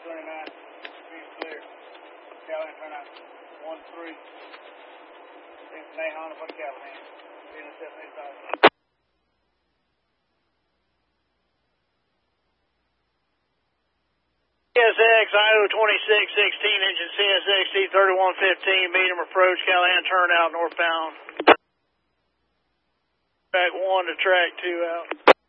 29. Speed's clear. Callahan turnout 13. Thanks, Nahon for Callahan. Intercept 8,000. CSX, Idaho 2616, engine CSX D3115, medium approach, Callahan turnout, northbound. Track 1 to track 2 out.